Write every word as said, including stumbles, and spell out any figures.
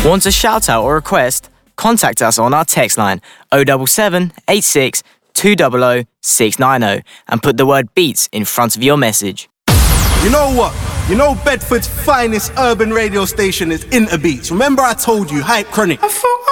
Want a shout out or request? Contact us on our text line oh seven seven, eight six, two zero zero, six nine zero and put the word beats in front of your message. You know what? You know Bedford's finest urban radio station is Interbeats. Remember I told you, Hype Chronic.